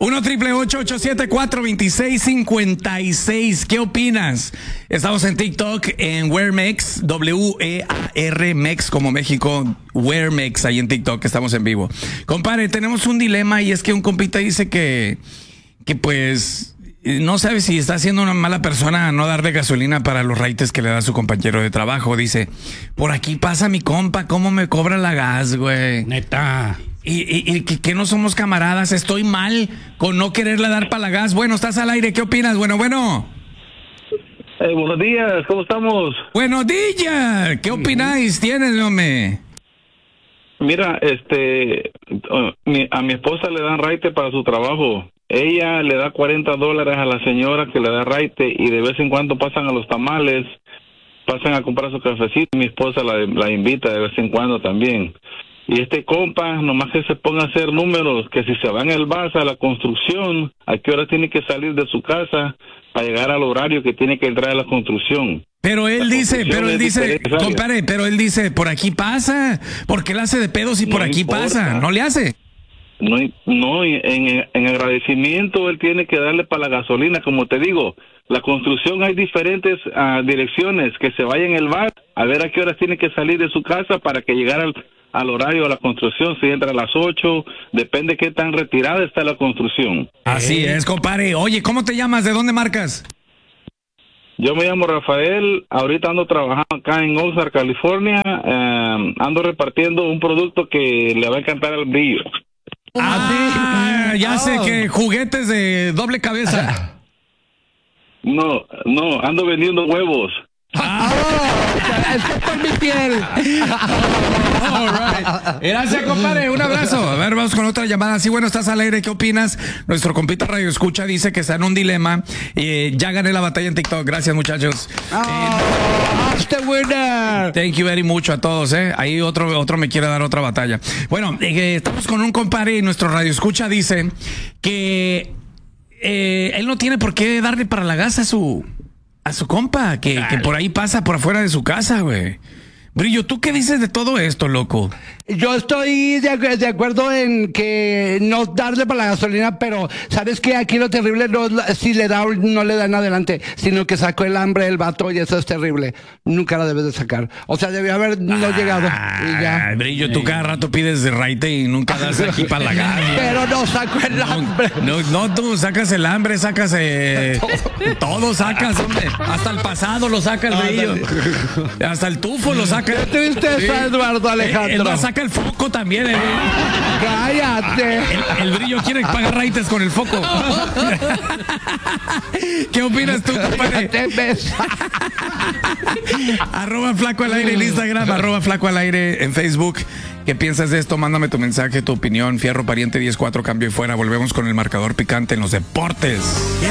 1-888-874-2656. ¿Qué opinas? Estamos en TikTok en Wearmex, W-E-A-R-MEX como México, Wearmex, ahí en TikTok, estamos en vivo. Compadre, tenemos un dilema y es que un compita dice que pues no sabe si está siendo una mala persona a no darle gasolina para los raites que le da su compañero de trabajo. Dice, por aquí pasa mi compa, ¿cómo me cobra la gas, güey? Neta. Y que no somos camaradas, estoy mal con no quererle dar para la gas. Bueno, estás al aire, ¿qué opinas? Bueno. Buenos días, ¿cómo estamos? Buenos días, ¿qué opináis? ¿Tienes, hombre? Mira, a mi esposa le dan raite para su trabajo. Ella le da $40 a la señora que le da raite y de vez en cuando pasan a los tamales, pasan a comprar su cafecito. Mi esposa la invita de vez en cuando también. Y este compa, nomás que se ponga a hacer números, que si se va en el bus a la construcción, ¿a qué hora tiene que salir de su casa para llegar al horario que tiene que entrar a la construcción? Pero él dice, compadre, pero él dice, por aquí pasa, porque él hace de pedos y por aquí pasa, ¿no le hace? No, en agradecimiento él tiene que darle para la gasolina, como te digo. La construcción hay diferentes direcciones, que se vaya en el bus, a ver a qué horas tiene que salir de su casa para que llegara al horario de la construcción, si entra a las 8, depende qué tan retirada está la construcción. Así es, compadre. Oye, ¿cómo te llamas? ¿De dónde marcas? Yo me llamo Rafael, ahorita ando trabajando acá en Oxnard, California, ando repartiendo un producto que le va a encantar al Brillo. Ya sé que juguetes de doble cabeza. No, ando vendiendo huevos. Es que por mi piel. Gracias, compadre. Un abrazo. A ver, vamos con otra llamada. Sí, bueno, estás al aire. ¿Qué opinas? Nuestro compita Radio Escucha dice que está en un dilema. Ya gané la batalla en TikTok. Gracias, muchachos. Thank you very much a todos. Ahí otro me quiere dar otra batalla. Bueno, estamos con un compadre y nuestro Radio Escucha dice que él no tiene por qué darle para la gas a su compa, que por ahí pasa por afuera de su casa, güey. Brillo, ¿tú qué dices de todo esto, loco? Yo estoy de acuerdo en que no darle para la gasolina, pero ¿sabes qué? Aquí lo terrible no es si le da o no le dan adelante, sino que sacó el hambre el vato y eso es terrible. Nunca la debes de sacar. O sea, debió haber no llegado y ya. Brillo, tú cada rato pides de raite y nunca das aquí para la gas. Pero no saco el hambre. No, tú sacas el hambre, sacas todo sacas, hombre. Hasta el pasado lo saca el Brillo. Hasta el tufo lo saca. ¿Qué tristeza, Eduardo Alejandro? Él saca el foco también. Cállate. El Brillo quiere pagar raites con el foco. ¿Qué opinas tú, compadre? @Flaco al Aire en Instagram, Flaco al Aire en Facebook. ¿Qué piensas de esto? Mándame tu mensaje, tu opinión. Fierro Pariente 10-4, cambio y fuera. Volvemos con el marcador picante en los deportes.